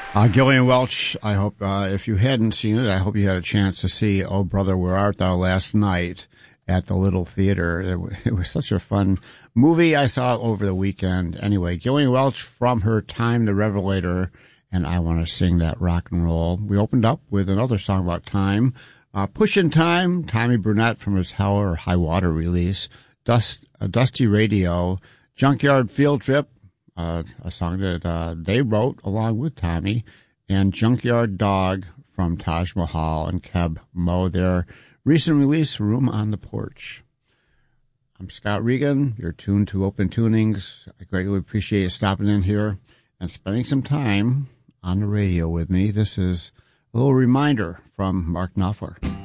Gillian Welch, I hope, if you hadn't seen it, I hope you had a chance to see Oh Brother, Where Art Thou last night at the Little Theater. It was such a fun movie. I saw it over the weekend. Anyway, Gillian Welch from her Time the Revelator, and I Want to Sing That Rock and Roll. We opened up with another song about time. Pushin' Time, Tommy Burnett from his Hell or High Water release. Dusty Radio, Junkyard Field Trip, a song that they wrote along with Tommy, and Junkyard Dog from Taj Mahal and Keb Mo, their recent release, Room on the Porch. I'm Scott Regan. You're tuned to Open Tunings. I greatly appreciate you stopping in here and spending some time on the radio with me. This is a little reminder from Mark Knopfler.